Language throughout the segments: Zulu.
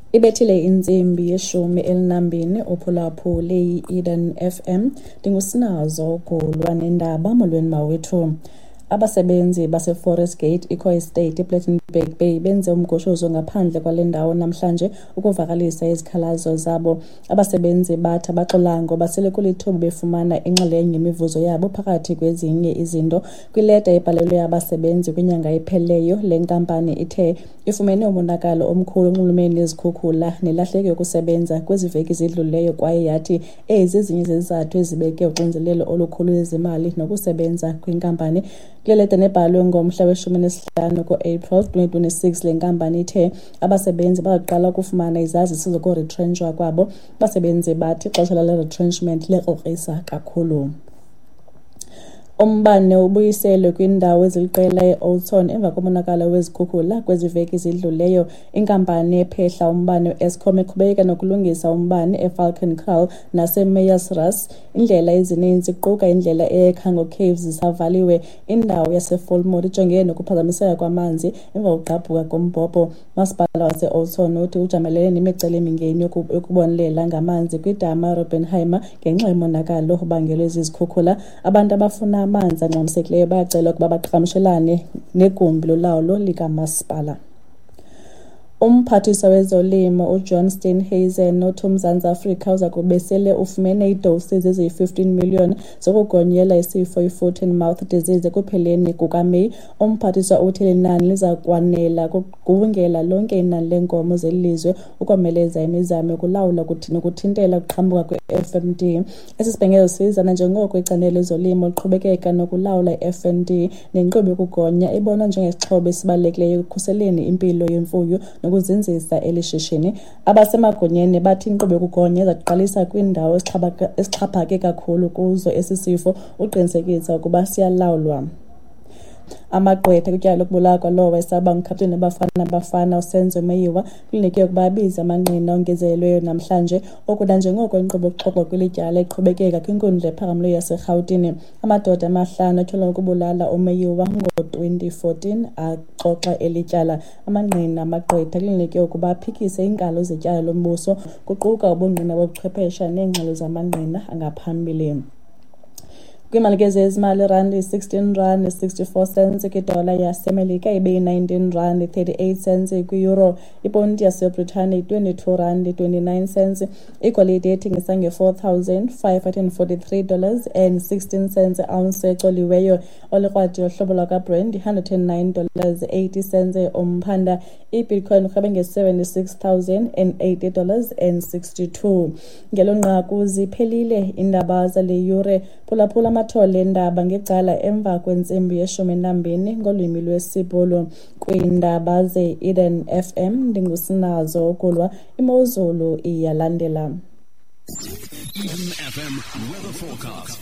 Ibethile insimbi yeshumi elinambini uphulaphuli Eden FM. Ndingusinazo kulwa nendaba molweni mawethu. Abasebenzi baseForest Gate Eco Estate ePlattenberg Bay benze umgushuzo ngaphandle kwale ndawo namhlanje ukuvakalisa izikhalazo zabo. Abasebenzi bathi abaxolango basele kulithuba befumana inxalenye yemivuzo yabo phakathi kwezinye izinto. Kwileta ebhalelwe abasebenzi kwinyanga epheleyo, le nkampani ithe ifumene umonakalo omkhulu onxulumene nezikhukhula nelahleko yokusebenza kweziveki zidluleyo, kwaye yathi ezi zinye zezizathu ezibeke uxinzelelo olukhulu lwezimali nokusebenza kwinkampani. Kule leta nebhalwe ngomhla we-15 ku-April 2026, le nkampani ithe abasebenzi baqala ukufumana izazisi zokuretrenchwa kwabo. Abasebenzi bathi ixesha lale retrenchment lekrokrisa kakhulu. Umbane ubuyiselwe kwindawo eziliqela e-Oldton emva komonakalo wezikhukhula kweziveki zidluleyo. Inkampani ephehla umbane Eskom iqhubeka nokulungisa umbane eFalcon Kraal naseMeyersrus. Indlela ezininzi kuquka indlela eyeKhango Caves zisavaliwe. Indawo yaseFolmore ijongene nokuphazamiseka kwamanzi emva kokugqabhuka kombhobho. Masipala wase-Oldton uthi ujamelene nemicelimingeni yokubonelela ngamanzi kwidama Robbenheimer ngenxa yomonakalo obangelwe zizikhukhula. Abantu abafuna amanzi angxamisekileyo bayacela ukuba baqhagamshelane negumbi lolawulo likamasipala. Umphathiswa wezolimo uJohn Steenhuisen othi uMzantsi Afrika uza kube sele ufumene iidoses eziyi-15 million zokugonyela isifo i-foot and mouth disease ekupheleni kukaMeyi. Umphathiswa uthi eli nani liza kwanela kugubungela lonke inani leenkomo zelizwe ukomeleza imizamo yokulawula nokuthintela ukuqhambuka kwe-FMD. Esi sibhengezo sizana njengoko icandelo lezolimo liqhubekeka nokulawula i-FMD nenkqubo yokugonya ibonwa njengesixhobo esibalulekileyo ekukhuseleni impilo yemfuyo nokuzinzisa eli shishini. Abasemagonyeni bathi inkqubo yokugonya izaqalisa kwiindawo esixhaphake kakhulu kuzo esi sifo uqinisekisa ukuba siyalawulwa. Amagqwetha kwityala lokubulawa kwalowa esaba ngukapteni abafana uSenzo Meyiwa kulinike ukuba abize amanqina ongezelelweyo namhlanje. Okuda njengoko inkqubo yokuxoxwa kweli tyala iqhubekeka kwinkundla ephakamileyo yaseRhawutini. Amadoda amahlanu atyholwa ukubulala uMeyiwa ngo-2014 axoxa eli tyala. Amanqina amagqwetha kulinike ukuba aphikise iinkalo zetyala lombuso, kuquka ubungqina bobuchwephesha neengxelo zamanqina angaphambili. Kwimalike zezimali randi 16 rand 64 cents kwidola yaseMelika, ibe 19 rand 38 cents kwi-euro. Iponti yaseBritane 22 rand 29 cents. Igolide ethengisa $4,543 and 16 cents ounce ecoliweyo. Olikrwadi yohlobo lwakaBrent $109.80 umphanda. iBitcoin urhebe nge$76,080 and 62. Ngelo nqaku ziphelile iindaba zale yure. Phulaphula amathole endaba ngecala emva kwentsimbi ye-12 ngolwimi lwesiBhulu kwiindaba ze-Eden FM. Ndingusinazo kulwa, imozulu iyalandela. Eden FM weather forecast.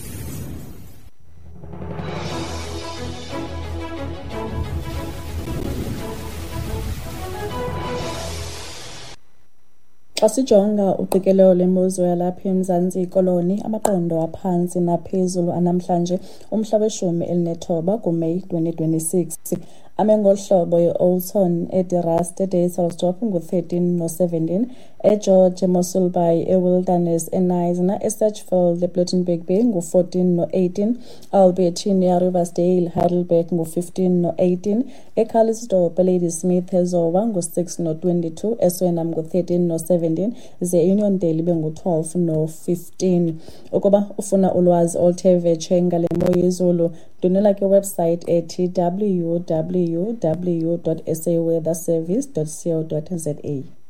Xa sijonga uqikelelo lwemozulu yalapha eMzantsi Koloni, amaqondo aphantsi naphezulu anamhlanje umhla we-19 kuMeyi 2026. Amengohlobo e-Oldton, eDeRust, eDayselsdorp ngu-13 no-17, eGeorge, eMossel Bay, eWilderness, eNisna, eSatchfield, ePlattenberg Bay ngu-14 no-18, Albertine, eRiversdale, Heidelberg ngu-15 no-18, eCarlisdorp, eLadysmith, eZowa ngu-6 no-22, eSwellham ngu-13 no-17, ze Uniondale ibe ngu-12 no-15. Ukuba ufuna ulwazi oluthe vetshe ngale mo yezulu, donela kwiwebsite ethi www.saweatherservice.co.za.